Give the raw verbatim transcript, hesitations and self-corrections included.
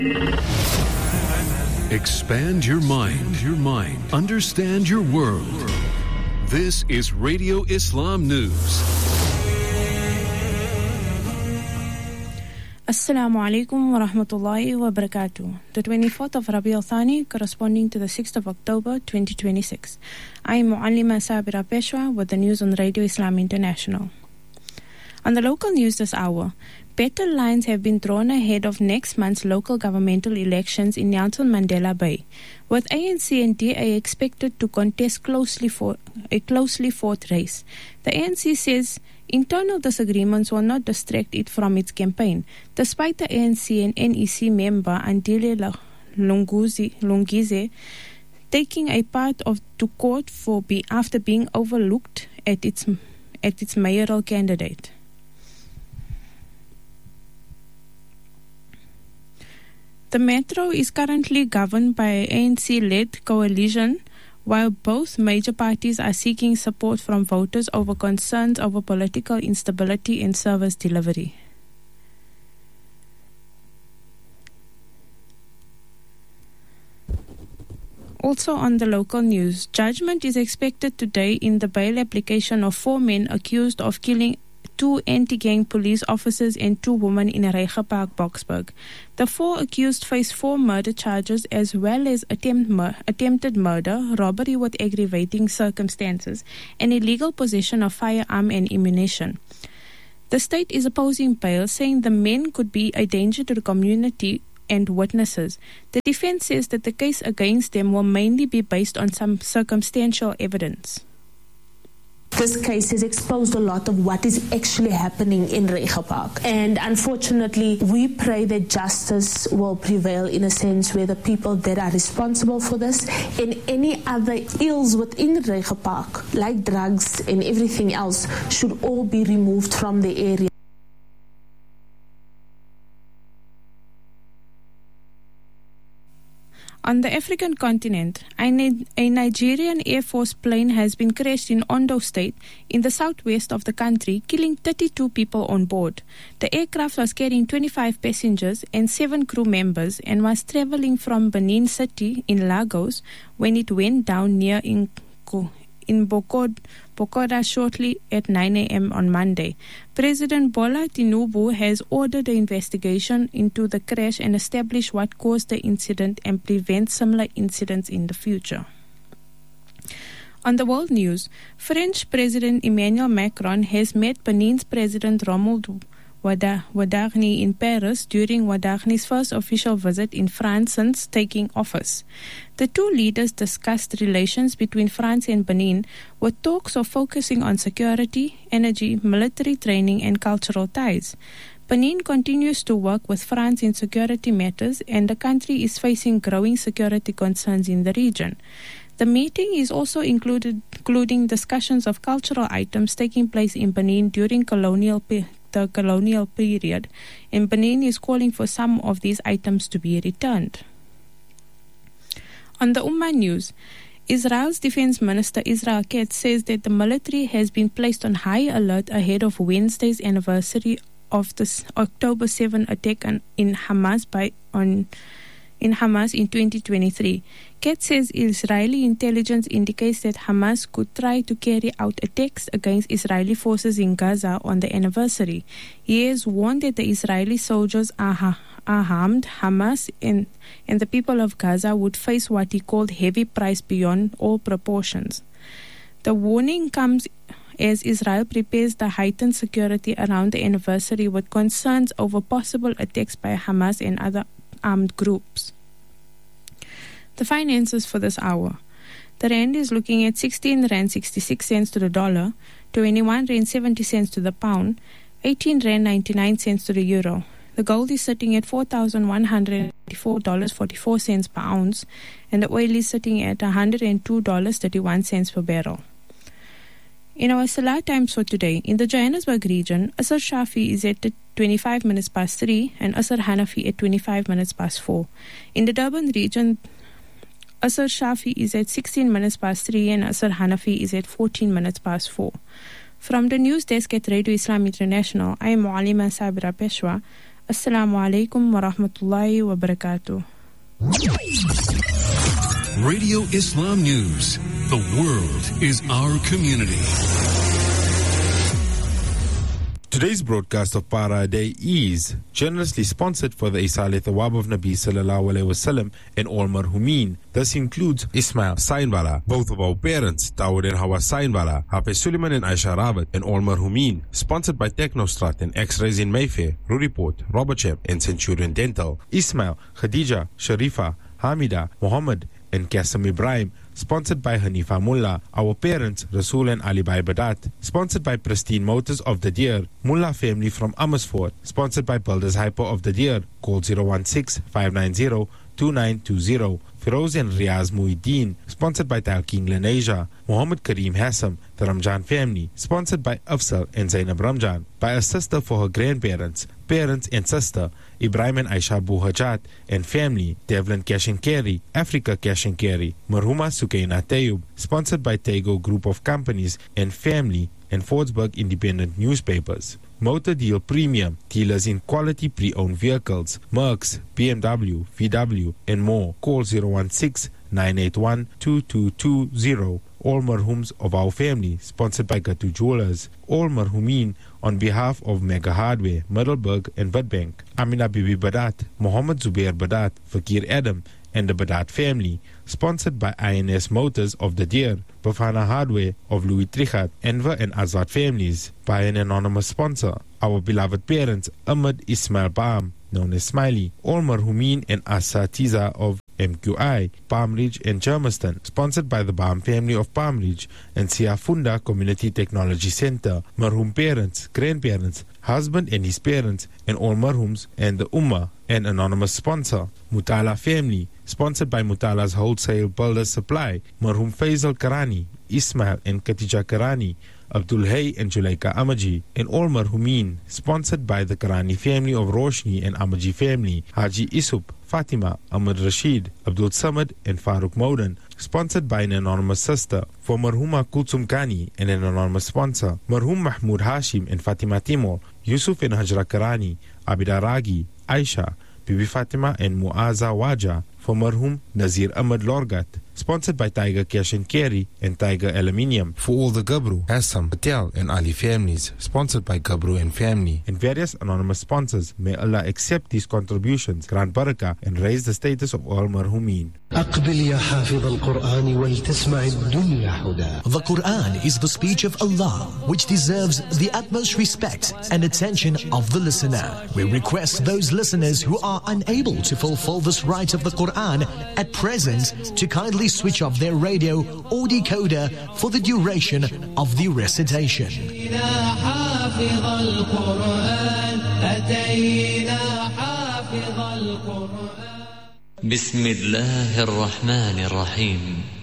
Expand your mind, your mind. Understand your world. This is Radio Islam News. Assalamu alaikum wa rahmatullahi wa barakatuh. The twenty-fourth of Rabi al-Thani, corresponding to the sixth of October, twenty twenty-six. I am Muallima Sabira Peshwa with the news on Radio Islam International. On the local news this hour, battle lines have been drawn ahead of next month's local governmental elections in Nelson Mandela Bay, with A N C and D A expected to contest closely for a closely fought race. The A N C says internal disagreements will not distract it from its campaign, despite the A N C and N E C member Andile Lungize taking a part of to court for be, after being overlooked at its at its mayoral candidate. The metro is currently governed by an A N C-led coalition, while both major parties are seeking support from voters over concerns over political instability and service delivery. Also on the local news, judgment is expected today in the bail application of four men accused of killing two anti-gang police officers and two women in Regenpark, Boksburg. The four accused face four murder charges as well as attempt mur- attempted murder, robbery with aggravating circumstances, and illegal possession of firearm and ammunition. The state is opposing bail, saying the men could be a danger to the community and witnesses. The defense says that the case against them will mainly be based on some circumstantial evidence. This case has exposed a lot of what is actually happening in Regenpark. And unfortunately, we pray that justice will prevail in a sense where the people that are responsible for this and any other ills within Regenpark, like drugs and everything else, should all be removed from the area. On the African continent, a Nigerian Air Force plane has been crashed in Ondo State in the southwest of the country, killing thirty-two people on board. The aircraft was carrying twenty-five passengers and seven crew members and was traveling from Benin City in Lagos when it went down near Inko. in Bokoda shortly at nine a.m. on Monday. President Bola Tinubu has ordered an investigation into the crash and establish what caused the incident and prevent similar incidents in the future. On the world news, French President Emmanuel Macron has met Benin's President Romuald Wadagni in Paris during Wadagni's first official visit in France since taking office. The two leaders discussed relations between France and Benin, with talks of focusing on security, energy, military training and cultural ties. Benin continues to work with France in security matters, and the country is facing growing security concerns in the region. The meeting is also included, including discussions of cultural items taking place in Benin during colonial pe- the colonial period, and Benin is calling for some of these items to be returned. On the Ummah news, Israel's Defense Minister Israel Katz says that the military has been placed on high alert ahead of Wednesday's anniversary of the October seventh attack on, in Hamas by on in Hamas in twenty twenty-three. Katz says Israeli intelligence indicates that Hamas could try to carry out attacks against Israeli forces in Gaza on the anniversary. He has warned that the Israeli soldiers are, ha- are harmed. Hamas and, and the people of Gaza would face what he called heavy price beyond all proportions. The warning comes as Israel prepares the heightened security around the anniversary with concerns over possible attacks by Hamas and other armed groups. The finances for this hour. The rand is looking at sixteen rand sixty-six cents to the dollar, twenty-one rand seventy cents to the pound, eighteen rand ninety-nine cents to the euro. The gold is sitting at four thousand one hundred eighty-four dollars and forty-four cents per ounce, and the oil is sitting at one hundred two dollars and thirty-one cents per barrel. In our Salah times for today, in the Johannesburg region, Asr Shafi is at twenty-five minutes past three and Asr Hanafi at twenty-five minutes past four. In the Durban region, Asr Shafi is at sixteen minutes past three and Asr Hanafi is at fourteen minutes past four. From the news desk at Radio Islam International, I am Muallima Sabira Peshwa. Assalamu alaikum wa rahmatullahi wa barakatuh. Radio Islam News. The world is our community. Today's broadcast of Para Day is generously sponsored for the Isal Thawab of Nabi Sallallahu Alaihi Wasallam and all marhumin. This includes Ismail Sainbala, both of our parents, Dawood and Hawa Sainbala, Hafiz Suleiman and Aisha Rawat, and all marhumin. Sponsored by Technostrat and X-Rays in Mayfair, Ruriport, Robertshire and Centurion Dental. Ismail, Khadija, Sharifa, Hamida, Muhammad and Qasim Ibrahim. Sponsored by Hanifa Mullah, our parents, Rasul and Ali Bhai Badat. Sponsored by Pristine Motors of the Deer, Mullah family from Amersfoort. Sponsored by Builders Hyper of the Deer. Call zero one six, five nine zero, two nine two zero. Firoz and Riaz Muhyiddin. Sponsored by Talqeen Lenasia. Muhammad Kareem Hassam, the Ramjan family. Sponsored by Afsal and Zainab Ramjan. By a sister for her grandparents, parents and sister, Ibrahim and Aisha Buhajat and family, Devlin Cash and Carry, Africa Cash and Carry, Marhuma Sukaina Tayyub. Sponsored by Tego Group of Companies and family and Fordsburg Independent Newspapers. Motor Deal Premium, dealers in quality pre-owned vehicles, Mercs, B M W, V W and more. Call zero one six, nine eight one, two two two zero. All marhums of our family, sponsored by Gatu Jewelers. All marhumin on behalf of Mega Hardware, Middleburg and Witbank. Amina Bibi Badat, Muhammad Zubair Badat, Fakir Adam and the Badat family. Sponsored by I N S Motors of the Deer, Bafana Hardware of Louis Trichat, Enver and Azad families. By an anonymous sponsor, our beloved parents, Ahmad Ismail Baam, known as Smiley. All marhumin and Asatiza of M Q I, Palm Ridge and Germiston. Sponsored by the Baam family of Palm Ridge and Siafunda Community Technology Center. Marhum parents, grandparents, husband and his parents, and all marhums and the Ummah. An anonymous sponsor, Mutala family. Sponsored by Mutala's Wholesale Builders Supply. Marhum Faisal Karani, Ismail and Katija Karani, Abdul Hay and Julaika Amaji, and all marhumin. Sponsored by the Karani family of Roshni and Amaji family, Haji Isup, Fatima, Ahmad Rashid, Abdul Samad and Farooq Maudan. Sponsored by an anonymous sister, for Marhuma Kulsum Kani and an anonymous sponsor, Marhum Mahmoud Hashim and Fatima Timor, Yusuf and Hajra Karani, Abida Ragi, Aisha, Bibi Fatima and Muaza Waja. For Marhum Nazir Ahmad Lorgat. Sponsored by Tiger Cash and Carry and Tiger Aluminium. For all the Gabru, Assam, Patel and Ali families. Sponsored by Gabru and family. And various anonymous sponsors. May Allah accept these contributions, grant barakah and raise the status of all marhumin. The Quran is the speech of Allah, which deserves the utmost respect and attention of the listener. We request those listeners who are unable to fulfill this right of the Quran at present to kindly switch off their radio or decoder for the duration of the recitation. بسم الله الرحمن الرحيم